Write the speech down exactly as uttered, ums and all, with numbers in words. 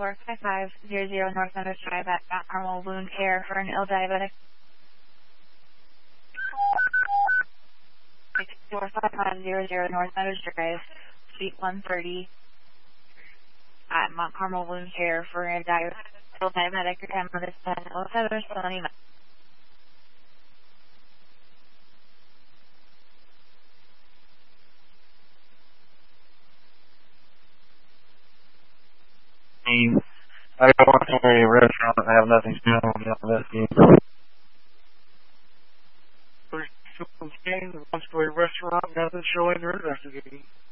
four five five zero zero North Meadows Drive at Mount Carmel Wound Care for an ill diabetic. six four five five zero zero North Meadows Drive, Suite one thirty at Mount Carmel Wound Care for a di- ill diabetic. Your time on this ten oh seven Solani. I go to a restaurant and have nothing to do with this game. One story restaurant, nothing showing or investigating.